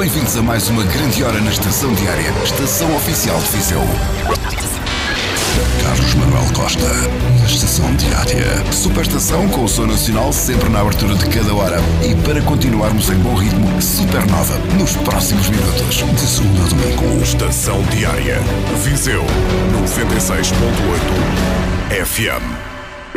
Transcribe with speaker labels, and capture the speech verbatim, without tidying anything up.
Speaker 1: Bem-vindos a mais uma grande hora na Estação Diária, estação oficial de Viseu. Carlos Manuel Costa, na Estação Diária. Superestação com o som nacional sempre na abertura de cada hora. E para continuarmos em bom ritmo, Supernova, nos próximos minutos. De segunda a domingo.
Speaker 2: Estação Diária. Viseu, noventa e seis ponto oito F M.